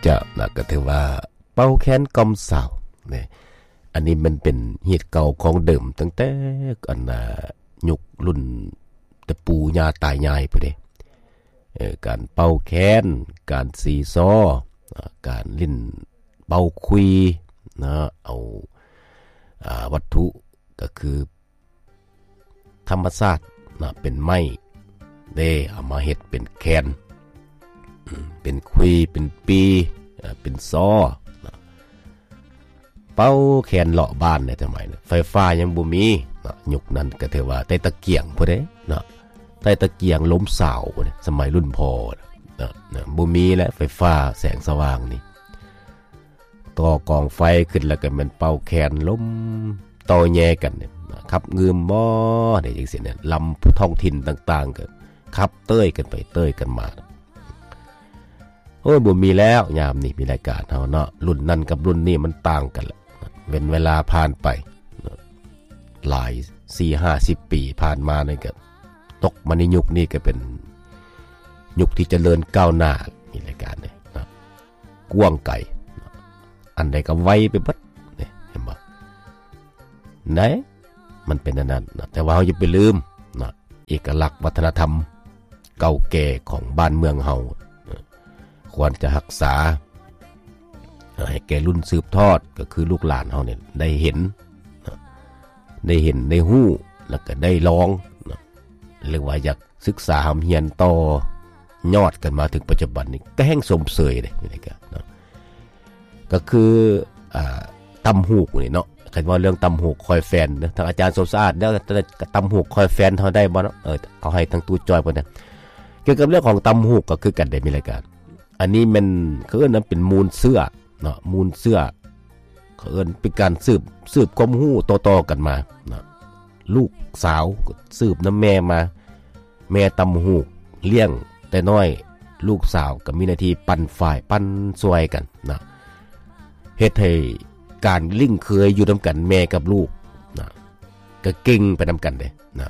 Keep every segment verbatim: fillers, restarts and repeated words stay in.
จะนะก็ถือว่าเป่าแค้นกอมสาวเนี่ยอันนี้มันเป็นเหตุเก่าของเดิมตั้งแต่อันน่ะยุครุ่นตะปูย่าตายายพุ่นเด้เอ่อการเป่าแค้นการซีซอการลิ้นเป่าคุยนะเอาอ่าวัตถุก็คือธรรมชาตินะเป็นไม้เด้เอามาเฮ็ดเป็นแคนเป็นคุยเป็นปีเป็นซอเป้าแขนเลาะบ้านเนี่ยทำไมไฟฟ้ายังบ่มีเนาะยุคนั้นก็ถือว่าใต้ตะเกียงพุ่นเด้เนาะใต้ตะเกียงล้มเสาเนี่ยสมัยรุ่นพ่อเนาะบ่มีและไฟฟ้าแสงสว่างนี่ต่อกองไฟขึ้นแล้วก็มันเป่าแขนล้มต่อแย่กันเนี่ยขับงืมบ่ได้จังซี่เนี่ยลำท้องถิ่นต่างๆก็ขับเต้ยกันไปเต้ยกันมาโอ้ยบ่มีแล้วยามนี้มีรายการเฮาเนาะรุ่นนั้นกับรุ่นนี้มันต่างกันละเว้นเวลาผ่านไปหลาย สี่ห้าสิบ ปีผ่านมานี่ก็ตกมาในยุคนี้ก็เป็นยุคที่เจริญก้าวหน้ามีรายการนี่นะกว้างไกลอันใดก็ไวไปเบิดนี่เห็นบ่ไหนมันเป็นอันนั้นนะแต่ว่าเฮาอย่าไปลืมนะเอกลักษณ์วัฒนธรรมเก่าแก่ของบ้านเมืองเฮาควรจะรักษาให้แก่รุ่นสืบทอดก็คือลูกหลานเฮาเนี่ยได้เห็นได้เห็นได้ฮู้แล้วก็ได้ลองเรียกว่าอยากศึกษาหำเฮียนต่อยอดกันมาถึงปัจจุบันนี้ก็แห้งสมเสยเลยนี่ก็เนาะก็คืออ่าตำหูกนี่เนาะคันว่าเรื่องตำหูกคอยแฟนนะทางอาจารย์สมสะอาดแล้วตำหูกคอยแฟนเฮาได้บ่เนาะเออเอาให้ทางตู้จอยเพิ่นน่ะเกี่ยวกับเรื่องของตำหูกก็คือกันได้มีรายการอันนี้มันเขาเอิ้นนั้นเป็นมูลเสื้อเนาะมูลเสื้อเขาเอิ้นเป็นการสืบสืบความรู้ต่อๆกันมาเนาะลูกสาวสืบน้ำแม่มาแม่ตำหูกเลี้ยงแต่น้อยลูกสาวก็มีหน้าที่ปั่นฝ่ายปั่นซวยกันนะเฮ็ดให้การลิ่งเคยอยู่นํกันแม่กับลูกนะก็เก่งไปนํกันเด้นะ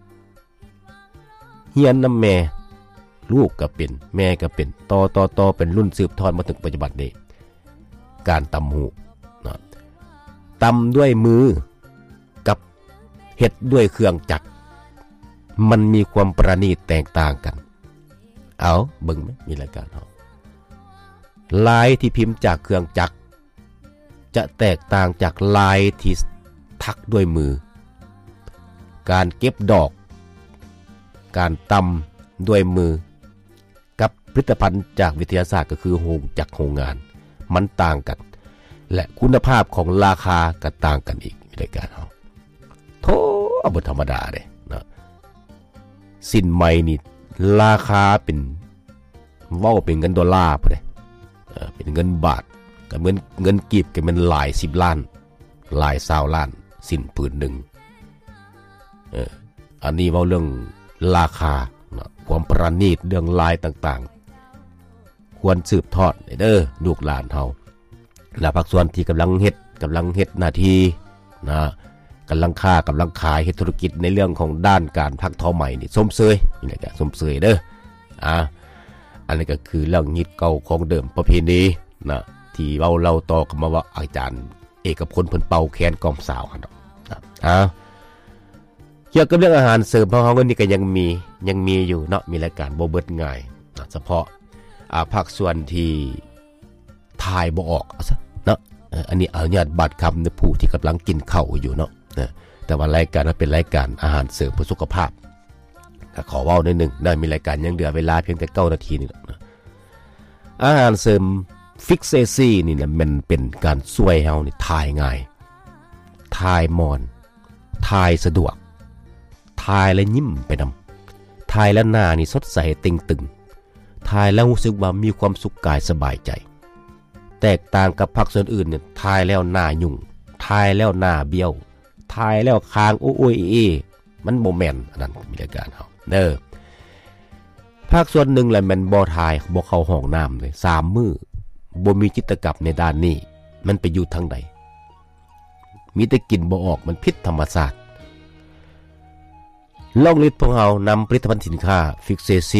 เฮียนน้ำแม่ลูกก็เป็นแม่ก็เป็นต่อต่อต่อเป็นรุ่นสืบทอดมาถึงปัจจุบันนี้การตำหูนะตำด้วยมือกับเฮ็ดด้วยเครื่องจักรมันมีความประณีตแตกต่างกันเอาเบิ่งมั้ยมีรายการเฮาลายที่พิมพ์จากเครื่องจักรจะแตกต่างจากลายที่ทักด้วยมือการเก็บดอกการตำด้วยมือกับผลิตภัณฑ์จากวิทยาศาสตร์ก็คือโรงจักรโรงงานมันต่างกันและคุณภาพของราคาก็ต่างกันอีกในรายการเฮาโธ่บ่ธรรมดาเด้นะสินใหม่นี่ราคาเป็นเว้าเป็นเงินดอลลาร์พุ่นเด้เออเป็นเงินบาทก็เหมือนเงินกีบก็เป็นหลายสิบล้านหลายยี่สิบล้านสิ้นปืนนึงเอออันนี้เว้าเรื่องราคานะความประณีตเรื่องลายต่างๆควรสืบทอดเด้อลูกหลานเฮาและภาคส่วนที่กำลังเฮ็ดกำลังเฮ็ดหน้าที่นะกำลังค้ากำลังขายเฮ็ดธุรกิจในเรื่องของด้านการพักทอใหม่นี่สมเสยนี่แหละก็สมเสยเด้ออ่าอันนี้ก็คือเรื่องยึดเก่าของเดิมประเพณีนะที่เว้าเล่าต่อกันมาว่าอาจารย์เอกพลเพิ่นเป่าแคนกอมสาวหั่นดอกนะอ่าเกี่ยวกับเรื่องอาหารเสริมของเฮาก็นี่ก็ยังมียังมีอยู่เนาะมีรายการบ่เบิดง่ายนะเฉพาะอ่าภาคส่วนที่ทายบ่ออกเอาซะเนาะอันนี้อนุญาตบัตรคำในผู้ที่กำลังกินข้าวอยู่เนาะนะแต่ว่ารายการนั้นเป็นรายการอาหารเสริมเพื่อสุขภาพก็ขอเว้าหน่อยนึงได้มีรายการยังเหลือเวลาเพียงแต่เก้านาทีนี่นะอาหารเสริมฟิกเซซี่นี่นะมันเป็นการช่วยเฮานี่ทายง่ายทายมอนทายสะดวกทายแล้วยิ้มไปนำทายแล้วหน้านี่สดใสเต็งตึงทายแล้วรู้สึกว่ามีความสุขกายสบายใจแตกต่างกับผักส่วนอื่นเนี่ยทายแล้วหน้ายุ่งทายแล้วหน้าเบี้ยวทายแล้วคางโอ้ยเอมันบ่แม่นอันนั้นมีรายการเฮาเด้อภาคส่วนหนึ่งแหละมันบ่ทายบ่เข้าห้องน้ำเลยสามมื้อบ่มีจิตกรรมในด้านนี้มันไปอยู่ทางใดมีแต่กินบ่ออกมันผิดธรรมชาติลองฤทธิ์พวกเฮานำผลิตภัณฑ์สินค้าฟิกเซซี่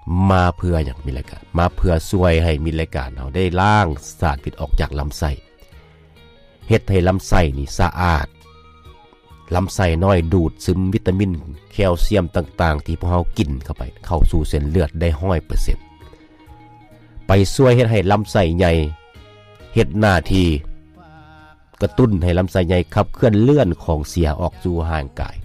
มาเพื่ออย่างมีรายการมาเพื่อช่วยให้มีรายการเราได้ล้างสารพิษออกจากลำไส้เฮ็ดให้ลำไส้นี่สะอาดลำไส้น้อยดูดซึมวิตามินแคลเซียมต่างๆที่พวกเรากินเข้าไปเข้าสู่เส้นเลือดได้ ร้อยเปอร์เซ็นต์ ไปช่วยเฮ็ดให้ลำไส้ใหญ่เฮ็ดหน้าที่กระตุ้นให้ลำไส้ใหญ่ขับเคลื่อนเลือดของเสียออกสู่ร่างกาย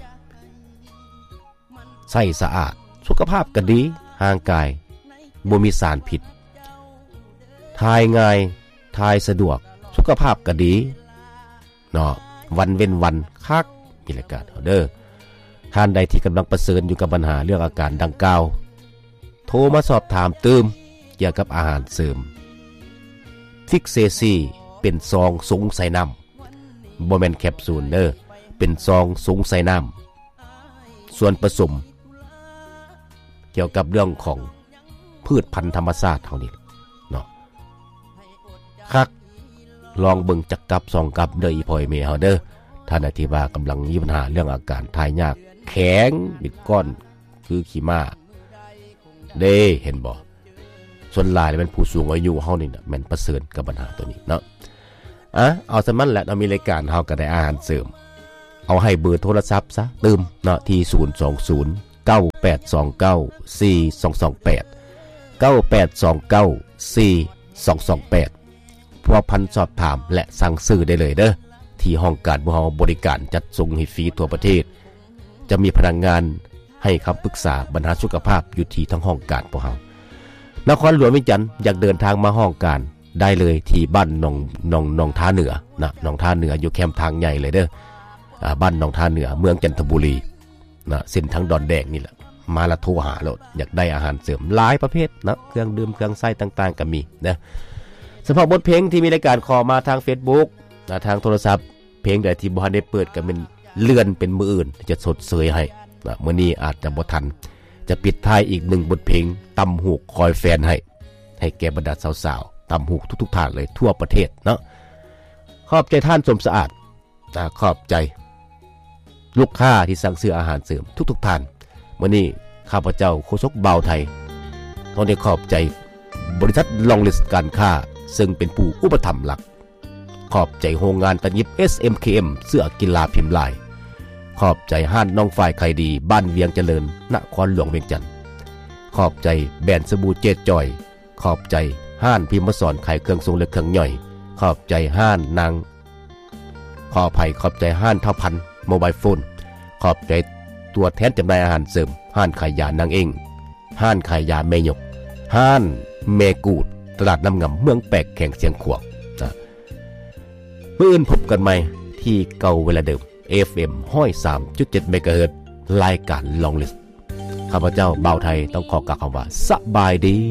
ไส้สะอาดสุขภาพก็ดีร่างกายบ่มีสารพิษทายง่ายทายสะดวกสุขภาพก็ดีเนาะวันเว้นวันคักมีรายการเด้อท่านใดที่กำลังประเสริญอยู่กับปัญหาเรื่องอาการดังกล่าวโทรมาสอบถามเติมเกี่ยวกับอาหารเสริมฟิกเซซี่เป็นซองสูงใส่น้ำบ่แม่นแคปซูลเด้อเป็นซองสูงใส่น้ำส่วนผสมเกี่ยวกับเรื่องของพืชพันธุ์ธรรมชาติเท่านี้เนาะคักลองเบิ่งจักกับสองกับเด้ออีพ่อยแม่เฮาเด้อท่านอธิบายกำลังมีปัญหาเรื่องอาการทายยากแข็งบิดก้อนคือขี้ม้าเด้เห็นบ่ส่วนหลายเป็นผู้สูงอายุเฮานี่น่ะแม่นประเสริฐกับปัญหาตัวนี้เนาะอ่ะเอาซะมันแหละเอามีรายการเฮาก็ได้อาหารเสริมเอาให้เบอร์โทรศัพท์ซะตืมเนาะที่ศูนย์ สอง ศูนย์ เก้า แปด สอง เก้า สี่ สอง สอง แปด เก้า แปด สอง เก้า สี่ สอง สอง แปดพวกพันสอบถามและสั่งซื้อได้เลยเด้อที่ห้องการบ่เฮาบริการจัดส่งให้ฟรีทั่วประเทศจะมีพนักงานให้คำปรึกษาปัญหาสุขภาพอยู่ที่ทั้งห้องการพวกเฮานครหลวงวิจันทร์อยากเดินทางมาห้องการได้เลยที่บ้านหนองหนองหนองท่าเหนือนะหนองท่าเหนืออยู่แคมป์ทางใหญ่เลยเด้ออ่าบ้านหนองท่าเหนือเมืองจันทบุรีนะเส้นทางดอนแดงนี่แหละมาละโทรหาโลดอยากได้อาหารเสริมหลายประเภทนะเครื่องดื่มเครื่องไส้ต่างๆก็มีนะเฉพาะบทเพลงที่มีรายการขอมาทาง Facebook นะทางโทรศัพท์เพลงใดที่บ่ทันได้เปิดก็เป็นเลื่อนเป็นมื้ออื่นจะสดเสยให้นะมื้อนี้อาจจะบ่ทันจะปิดท้ายอีกหนึ่งบทเพลงตำหูกคอยแฟนให้ให้แก่บรรดาสาวๆตำหูกทุกๆท่านเลยทั่วประเทศเนาะขอบใจท่านสมสะอาดนะขอบใจลูกค้าที่สั่งซื้ออาหารเสริมทุกๆท่านมื้อนี้ข้าพเจ้าโฆษกบ่าวไทยต้องได้ขอบใจบริษัทลองลิสการค้าซึ่งเป็นผู้อุปถัมภ์หลักขอบใจโรงงานตัดเย็บ เอส เอ็ม เค เอ็ม เสื้อกีฬาพิมพ์ลายขอบใจห้านน้องฝ่ายไข่ดีบ้านเวียงเจริญนครหลวงเวียงจันทร์ขอบใจแบรนด์สบู่เจ๊จอยขอบใจห้านพิมพ์สอนขายเครื่องทรงและเครื่องย่อยขอบใจห้านนางขออภัยขอบใจห้านเท่าพันโมบายโฟนขอบใจตัวแทนจำหน่ายอาหารเสริมห้านขายยานางเองห้านขายยาแม่หยกห้านเมกูดตลาดน้ำงำเมืองแปลกแข่งเสียงขวกนะเมื่ออื่นพบกันใหม่ที่เก่าเวลาเดิม เอฟ เอ็ม หนึ่งศูนย์สามจุดเจ็ด เมกะเฮิรตซ์รายการลองลิสต์ข้าพเจ้าบ่าวไทยต้องขอกล่าวคำว่าสบายดี